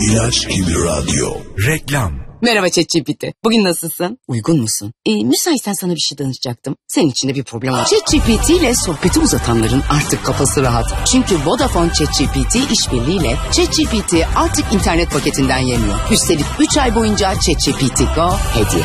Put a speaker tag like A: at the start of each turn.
A: İlaç gibi radyo.
B: Reklam.
C: Merhaba ChatGPT. Bugün nasılsın? Uygun musun? Müsaitsen sana bir şey danışacaktım. Senin için de bir problem var. ChatGPT ile sohbeti uzatanların artık kafası rahat. Çünkü Vodafone ChatGPT işbirliğiyle ChatGPT artık internet paketinden yemiyor. Üstelik 3 ay boyunca ChatGPT Go hediye.